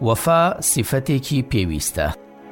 وەفا سیفەتێکی پێویستە.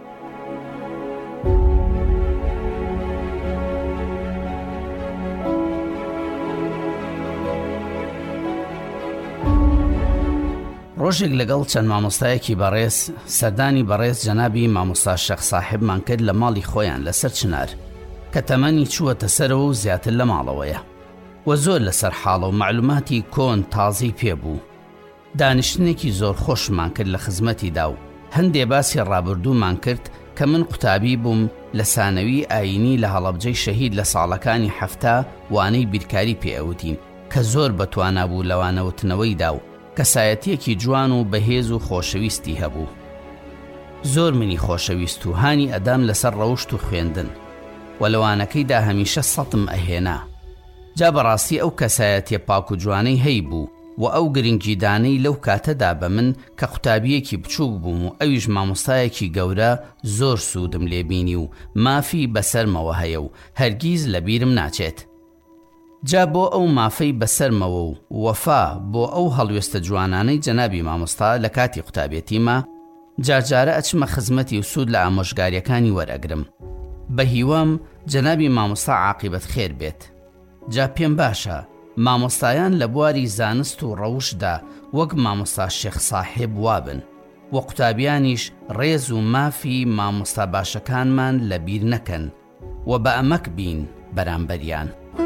ڕۆژێک لەگەڵ چەند مامۆستایەکی بەڕێز سەردانی بەڕێز جەنابی مامۆستا شێخ ساحێبمان کرد لە ماڵی خۆیان لەسەر چنار کە تەمەنی چووەتە سەرەوە و زیاتر لە ماڵەوەیە و زۆر لەسەر حاڵە و معلوماتی کۆن تازەی پێبوو. دانیشتنێکی زۆر خۆشمان کرد لە خزمەتیدا و هەندێ باسی ڕابردوومان کرد کە من قوتابی بووم لە سانەوی ئاینی لە هەڵەبجەی شەهید لە ساڵەکانی حەفتا وانەی بیرکاری پێئەوتیم کە زۆر بەتوانا بوو لەوانەوتنەوەیدا و کەسایەتیەکی جوان و بەهێز و خۆشەویستی هەبوو. زۆر منی خۆشەویست و هانی ئەدام لەسەر ڕەوشت و خوێندن و لەوانەکەیدا هەمیشە سەتم ئەهێنا. جا بەڕاستی ئەو کەسایەتیە پاک و جوانەی هەی بوو و ئەو گرنگیدانەی لەو کاتەدا بە من کە قوتابیەکی بچووک بووم و ئەویش مامۆستایەکی گەورە زۆر سوودم لێبینی و مافی بەسەرمەوە هەیە و هەرگیز لە بیرم ناچێت. جا بۆ ئەو مافەی بەسەرمەوە و وەفا بۆ ئەو هەڵوێستە جوانانەی جەنابی مامۆستا لە کاتی قوتابێتیمە جارجارە ئەچمە خزمەتی و سوود لە ئامۆژگاریەکانی وەرئەگرم. بە هیوام جەنابی مامۆستا عاقیبەت خێر بێت. جا پێم باشە مامۆستایان لە بواری زانست و ڕەوشدا وەک مامۆستا شێخ ساحێب وابن و قوتابیانیش ڕێز و مافی مامۆستا باشەکانمان لە بیر نەکەن و بە ئەمەک بین بەرامبەریان.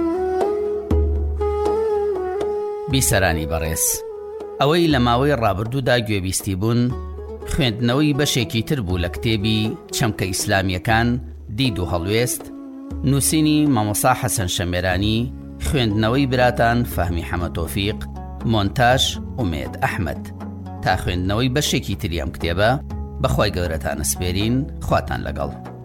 بیسەرانی بەڕێز، ئەوەی لە ماوەی ڕابردوودا گوێبیستی بوون خوێندنەوەی بەشێکی تر بوو لە کتێبی چەمکە ئیسلامیەکان دید و هەڵوێست نووسینی مامۆستا حەسەن شەمێرانی، خوێندنەوەی براتان فەهمی حەمەتۆفیق، مۆنتاژ ئومێد ئەحمەد. تا خوێندنەوەی بەشێکی تری ئەم کتێبە بەخوای گەورەتان ئەسپێرین، خواتان لەگەڵ.